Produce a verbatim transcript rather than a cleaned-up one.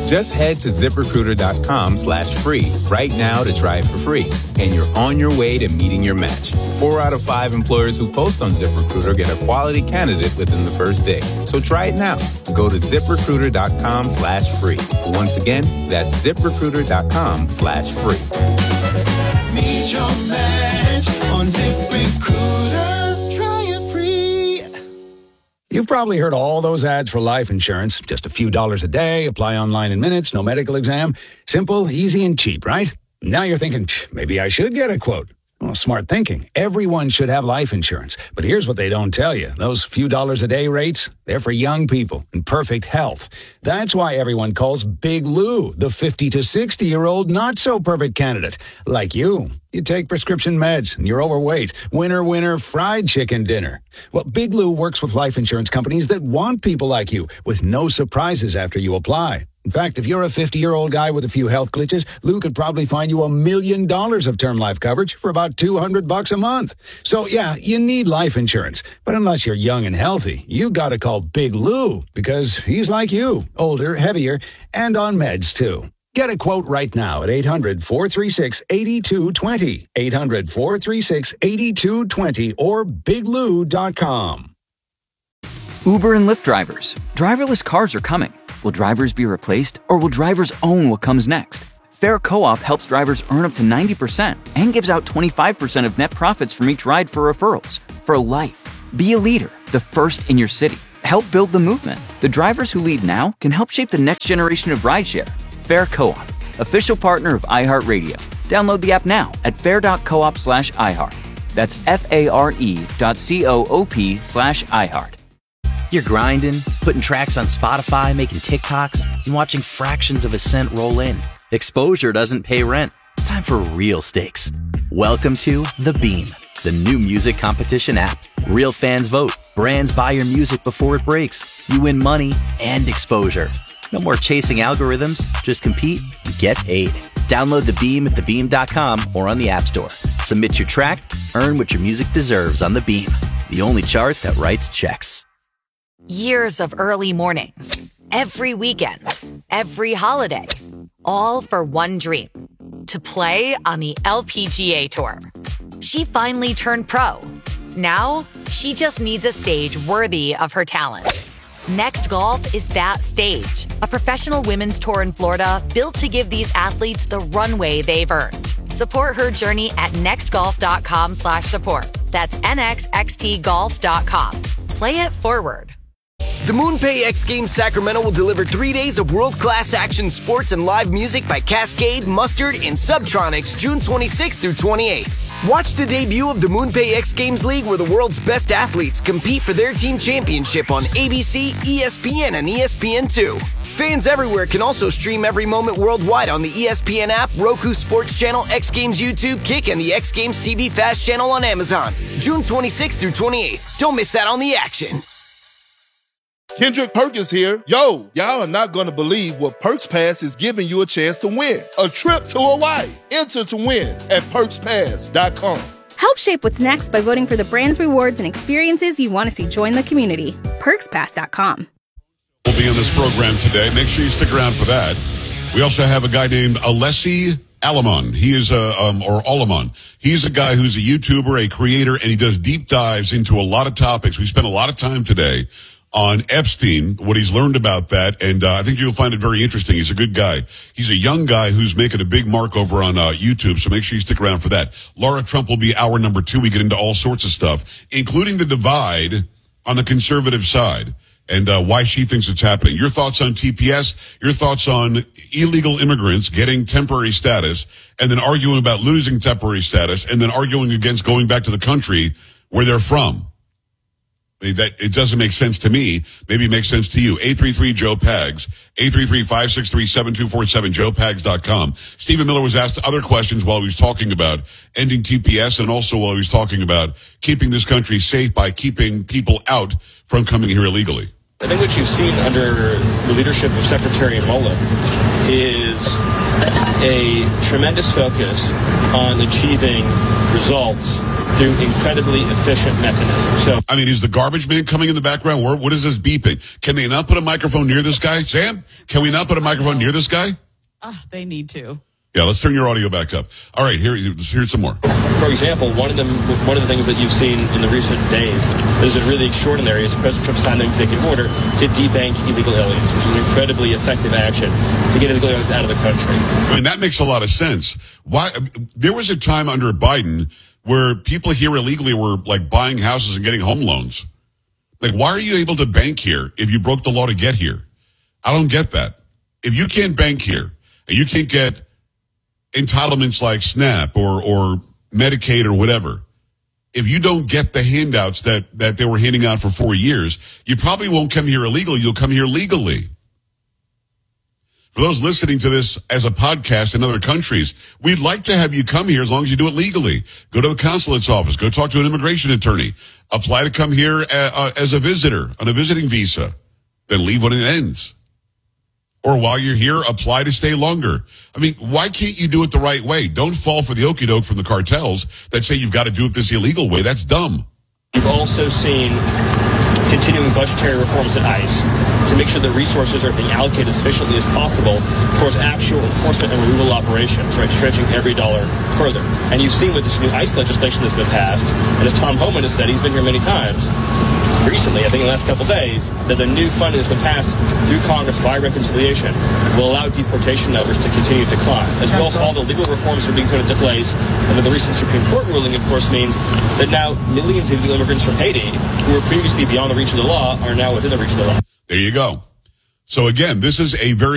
Just head to ZipRecruiter.com slash free right now to try it for free. And you're on your way to meeting your match. Four out of five employers who post on ZipRecruiter get a quality candidate within the first day. So try it now. Go to ZipRecruiter.com slash free. Once again, that's ZipRecruiter.com slash free. Meet your match on ZipRecruiter. Try it free. You've probably heard all those ads for life insurance. Just a few dollars a day, apply online in minutes, no medical exam. Simple, easy, and cheap, right? Now you're thinking, maybe I should get a quote. Well, smart thinking. Everyone should have life insurance. But here's what they don't tell you. Those few dollars a day rates, they're for young people in perfect health. That's why everyone calls Big Lou the fifty to sixty-year-old not-so-perfect candidate. Like you. You take prescription meds and you're overweight. Winner, winner, fried chicken dinner. Well, Big Lou works with life insurance companies that want people like you with no surprises after you apply. In fact, if you're a fifty-year-old guy with a few health glitches, Lou could probably find you a million dollars of term life coverage for about two hundred bucks a month. So, yeah, you need life insurance. But unless you're young and healthy, you got to call Big Lou because he's like you, older, heavier, and on meds, too. Get a quote right now at eight hundred, four three six, eight two two zero, eight hundred, four three six, eight two two zero, or big lou dot com. Uber and Lyft drivers. Driverless cars are coming. Will drivers be replaced, or will drivers own what comes next? Fair Co-op helps drivers earn up to ninety percent and gives out twenty-five percent of net profits from each ride for referrals. For life. Be a leader, the first in your city. Help build the movement. The drivers who lead now can help shape the next generation of rideshare. Fair Co-op, official partner of iHeartRadio. Download the app now at fair.coop slash iHeart. That's F-A-R-E dot C-O-O-P slash iHeart. You're grinding, putting tracks on Spotify, making TikToks, and watching fractions of a cent roll in. Exposure doesn't pay rent. It's time for real stakes. Welcome to The Beam, the new music competition app. Real fans vote. Brands buy your music before it breaks. You win money and exposure. No more chasing algorithms. Just compete and get paid. Download The Beam at the beam dot com or on the App Store. Submit your track, earn what your music deserves on The Beam, the only chart that writes checks. Years of early mornings, every weekend, every holiday, all for one dream, to play on the L P G A Tour. She finally turned pro. Now, she just needs a stage worthy of her talent. Next Golf is that stage, a professional women's tour in Florida built to give these athletes the runway they've earned. Support her journey at nextgolf.com slash support. That's N X X T golf dot com. Play it forward. The MoonPay X Games Sacramento will deliver three days of world-class action sports and live music by Cascade, Mustard, and Subtronics June twenty-sixth through twenty-eighth. Watch the debut of the MoonPay X Games League where the world's best athletes compete for their team championship on A B C, E S P N, and E S P N two. Fans everywhere can also stream every moment worldwide on the E S P N app, Roku Sports Channel, X Games YouTube, Kick, and the X Games T V Fast Channel on Amazon. June twenty-sixth through twenty-eighth. Don't miss out on the action. Kendrick Perkins here. Yo, y'all are not going to believe what Perks Pass is giving you a chance to win. A trip to Hawaii. Enter to win at perks pass dot com. Help shape what's next by voting for the brands, rewards, and experiences you want to see join the community. perks pass dot com. We'll be on this program today. Make sure you stick around for that. We also have a guy named Alessi Alamon. He is a, um, or Alamon. He's a guy who's a YouTuber, a creator, and he does deep dives into a lot of topics. We spent a lot of time today on Epstein, what he's learned about that, and uh, I think you'll find it very interesting. He's a good guy. He's a young guy who's making a big mark over on uh, YouTube, so make sure you stick around for that. Laura Trump will be hour number two. We get into all sorts of stuff, including the divide on the conservative side and uh, why she thinks it's happening. Your thoughts on T P S, your thoughts on illegal immigrants getting temporary status, and then arguing about losing temporary status, and then arguing against going back to the country where they're from. That it doesn't make sense to me. Maybe it makes sense to you. eight three three Joe Pags, eight three three, five six three, seven two four seven, joe pags dot com. Stephen Miller was asked other questions while he was talking about ending T P S and also while he was talking about keeping this country safe by keeping people out from coming here illegally. I think what you've seen under the leadership of Secretary Mullen is a tremendous focus on achieving results through incredibly efficient mechanisms. So, I mean, is the garbage man coming in the background? What, what is this beeping? Can they not put a microphone near this guy? Sam, can we not put a microphone near this guy? Uh, they need to. Yeah, let's turn your audio back up. All right, here, here's some more. For example, one of the one of the things that you've seen in the recent days that has been really extraordinary is President Trump signed an executive order to debank illegal aliens, which is an incredibly effective action to get illegal aliens out of the country. I mean, that makes a lot of sense. Why? There was a time under Biden where people here illegally were like buying houses and getting home loans. Like, why are you able to bank here if you broke the law to get here? I don't get that. If you can't bank here and you can't get entitlements like SNAP or, or Medicaid or whatever, if you don't get the handouts that, that they were handing out for four years, you probably won't come here illegally. You'll come here legally. For those listening to this as a podcast in other countries, we'd like to have you come here as long as you do it legally. Go to the consulate's office. Go talk to an immigration attorney. Apply to come here uh, uh, as a visitor on a visiting visa. Then leave when it ends. Or while you're here, apply to stay longer. I mean, why can't you do it the right way? Don't fall for the okie doke from the cartels that say you've got to do it this illegal way. That's dumb. You've also seen continuing budgetary reforms at ICE to make sure that resources are being allocated as efficiently as possible towards actual enforcement and removal operations, right, stretching every dollar further. And you've seen with this new ICE legislation that's been passed, and as Tom Homan has said, he's been here many times, recently, I think in the last couple of days, that the new funding that's been passed through Congress via reconciliation will allow deportation numbers to continue to climb, as well as all the legal reforms that are being put into place. And then the recent Supreme Court ruling, of course, means that now millions of illegal immigrants from Haiti, who were previously beyond the reach of the law, are now within the reach of the law. There you go. So again, this is a very